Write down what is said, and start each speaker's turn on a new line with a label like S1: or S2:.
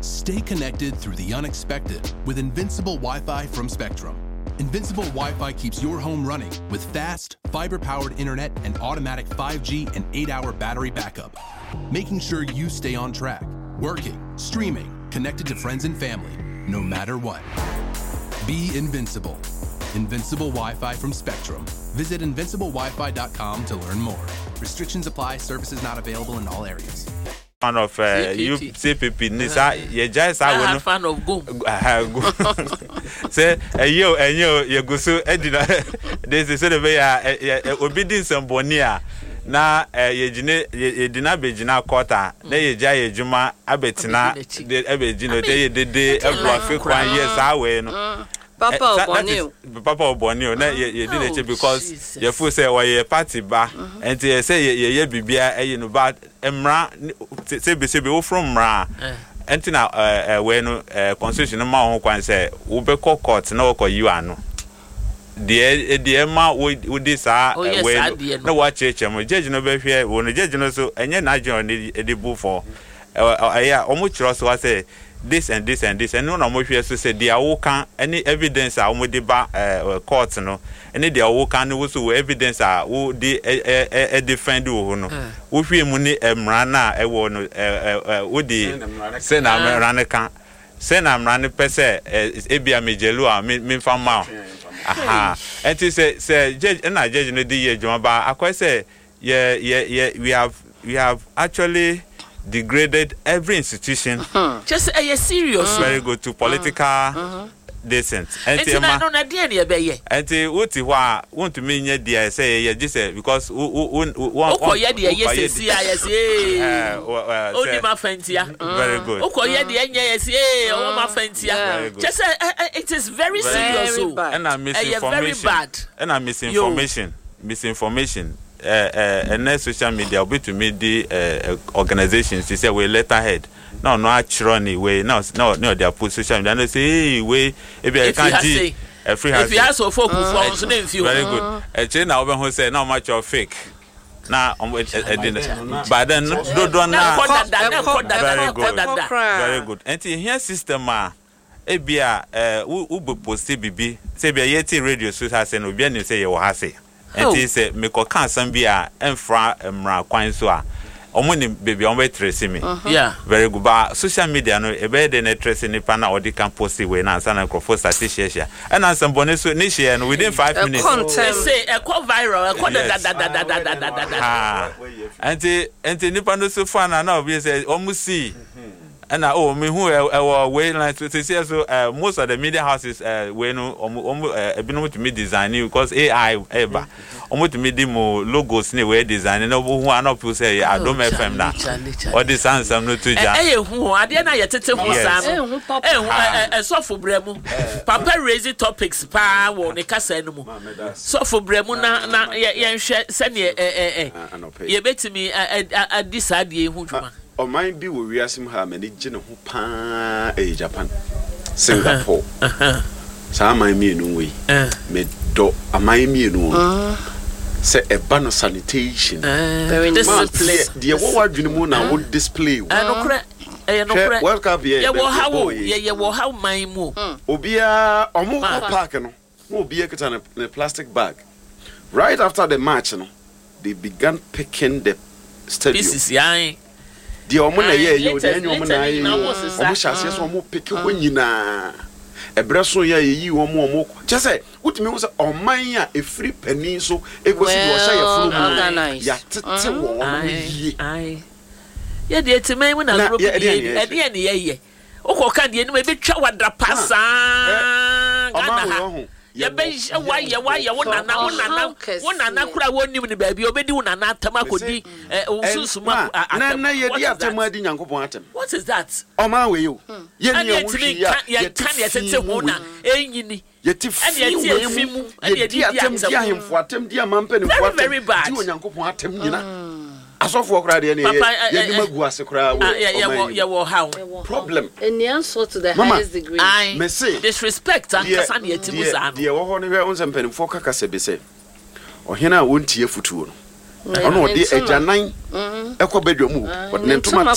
S1: Stay connected through the unexpected with Invincible Wi-Fi from Spectrum. Invincible Wi-Fi keeps your home running with fast, fiber-powered internet and automatic 5G and 8-hour battery backup, making sure you stay on track, working, streaming, connected to friends and family, no matter what. Be invincible. Invincible Wi-Fi from Spectrum. Visit invinciblewifi.com to learn more. Restrictions apply. Services not available in all areas.
S2: Fan of CPP Nisa, ye just I
S3: fan of go.
S2: Say you go so edina. This is the way obedience and bonia. Na ye dina bejina quarter. Na ye jaya juma abetina de ebejino de ebwa kwan yes awe no.
S4: Papa
S2: Obonio na ye didn't because you feel say why party ba and you say ye bibia no bad emra say be from mra entina we no constitution ma ho kwan say wo be court na wo you ano de ma wo di sa we na wa cheche mo judge no be hwe wo no judge no so enye na join the bu for omo chiro so say this and this and this and no more so say dia wo kan any evidence a wo de ba court no any dia wo kan no so evidence a wo de defend wo no wo hwe mu ni emra na e wo no wo de say na emra ne kan say na emra ne pese ebia mejelu a me fama aha enti say judge na judge no de ye dwuma ba akwa say we have actually degraded every institution.
S3: Just serious.
S2: Very good to political decent.
S3: And no na dia ne be ye.
S2: Enti woti wa want to mean ye dia say ye just because one
S3: okoye dia yes see Odi ma fantia.
S2: Very good.
S3: Okoye dia nya yes o ma fantia. Just it is very serious.
S2: And I'm misinformation.
S3: Very bad.
S2: And I'm misinformation. And social media will be to meet the organizations. They say we letterhead. No, actually, way no. They are put social media. And they say, hey, we if you can't see a free house.
S3: If you ask for focus,
S2: very good. Actually, now who say not much of fake. Now, but then don't very good. And here system ebia who post bibi say be yeti radio so say no bia ni say you hase. And he said, "Me ko kan san bia enfra mra kwan so a omo ni baby omo trace me."
S3: Yeah,
S2: very good. But social media no e be dey trace ni pa na odi kan post we na san na crofo start share. And na some bonus so ni share no within 5 minutes.
S3: They say e go viral, e go da.
S2: And nipa no so fan na obi say omo see. And me who way like to see so most of the media houses we no ebinom to me designing because AI ever to me demo logos ni we design no who are not people say Adom FM na or the sans am no to ja
S3: who ade na yetete ho sam so for bremu papa raise topics pa wo ne kasa no mu so for bremu na ye hwe se ne ye betimi adisade hu dwuma.
S5: O mind be we asim ha many gene ho pa Japan Singapore sa my me no way me do amai me no say e ban sanitation
S4: very discipline
S5: the what adwene mu na wo display
S3: no kra
S5: welcome here
S3: ye wo how my mu
S5: obia omo park no obia kita na plastic bag right after the match no they began picking the stadium
S3: pieces yan
S5: the omo na ye you the omo na ye omo hyase so omo pick ho nyina ebreso ya yi omo just say utimi wo say oman a efri pani so egosi do sha ye furu mu ya tete wo omo yi
S3: ye de timan mu na group e de ye okoka de enu e betwa wadrapa saa gana ye be why wona kura wonim ni baabi obedi wona na atama kodi osusuma
S5: na ye di atama adi nyankopon atem.
S3: What is that?
S5: Oma we you ye ni wuhwi ya
S3: ye kan ye tete ho na enyini
S5: ye ti fi mu ye di atem di ahemfo atem di amampa ni fo atem di onyankopon atem nyina asofo okra de ne ye ni magu ase kra wo
S3: ye wo how
S5: problem
S4: and the answer to the highest degree
S5: me say
S3: disrespect and kasa na yetimu za
S5: de wo ho ne we onse mpanimfo kaka se be say ohena wontie futuo no ono de agyanan ekọ badwamu o ne ntoma